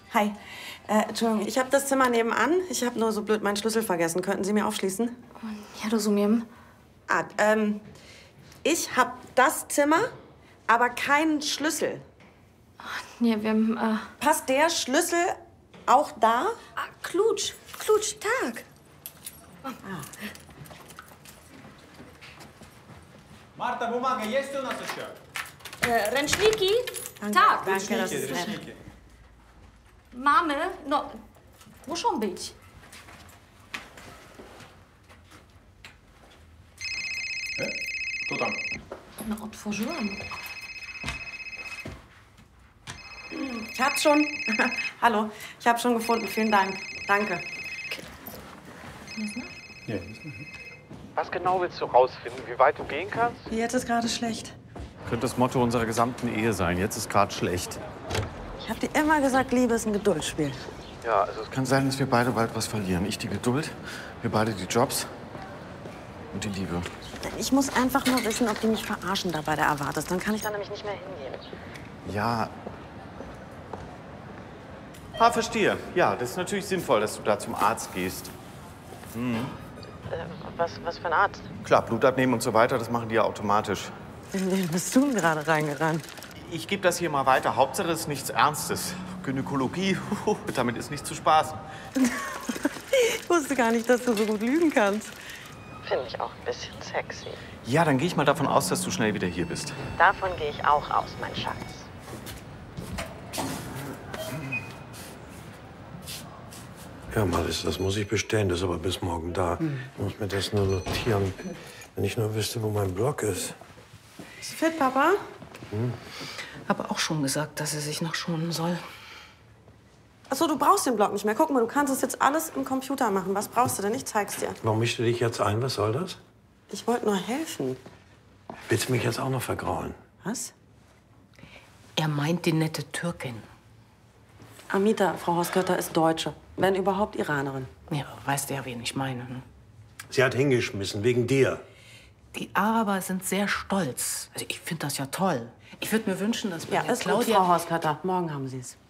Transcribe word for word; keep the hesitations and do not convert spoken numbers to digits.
Hi. Äh, Entschuldigung, ich habe das Zimmer nebenan. Ich habe nur so blöd meinen Schlüssel vergessen. Könnten Sie mir aufschließen? Ja, rozumiem. Ah, ähm, ich habe das Zimmer, aber keinen Schlüssel. Nie wiem. Äh... Passt der Schlüssel auch da? A, klucz. Klucz, tak. Ah. Marta, bumaga jest u nas jeszcze? E, ręczniki? Danke, Tak. danke, das Ręczniki, ist nett. ręczniki. Mamy? No, muszą być. E? Kto tam? No, otworzyłam. Ich hab's schon. Hallo, ich habe schon gefunden. Vielen Dank. Danke. Nie, Was genau willst du rausfinden? Wie weit du gehen kannst? Jetzt ist gerade schlecht. Könnte das Motto unserer gesamten Ehe sein. Jetzt ist gerade schlecht. Ich habe dir immer gesagt, Liebe ist ein Geduldsspiel. Ja, also es Kann sein, dass wir beide bald was verlieren. Ich die Geduld, wir beide die Jobs und die Liebe. Ich muss einfach nur wissen, ob die mich verarschen da bei der Erwartes. Dann kann ich da nämlich nicht mehr hingehen. Ja. Ah, verstehe. Ja, das ist natürlich sinnvoll, dass du da zum Arzt gehst. Mhm. Äh, was, was für ein Arzt? Klar, Blut abnehmen und so weiter, das machen die ja automatisch. In wen bist du denn gerade reingerannt? Ich gebe das hier mal weiter. Hauptsache es ist nichts Ernstes. Gynäkologie, damit ist nicht zu spaßen. Ich wusste gar nicht, dass du so gut lügen kannst. Finde ich auch ein bisschen sexy. Ja, dann gehe ich mal davon aus, dass du schnell wieder hier bist. Davon gehe ich auch aus, mein Schatz. Ja, Malis, das muss ich bestellen. Das ist aber bis morgen da. Ich muss mir das nur notieren. Wenn ich nur wüsste, wo mein Block ist. Ist fit, Papa? Hm? Habe auch schon gesagt, dass er sich noch schonen soll. Achso, du brauchst den Block nicht mehr. Guck mal, du kannst es jetzt alles im Computer machen. Was brauchst du denn? Ich zeig's dir. Warum mischst du dich jetzt ein? Was soll das? Ich wollte nur helfen. Willst du mich jetzt auch noch vergraulen? Was? Er meint die nette Türkin. Amita, Frau Hoskörter, ist Deutsche. Wenn überhaupt Iranerin. Ja, weißt du ja, wen ich meine. Ne? Sie hat hingeschmissen, wegen dir. Die Araber sind sehr stolz. Also ich finde das ja toll. Ich würde mir wünschen, dass Ja, meine ist gut, Claudia... Frau Hoskörter. Morgen haben Sie es.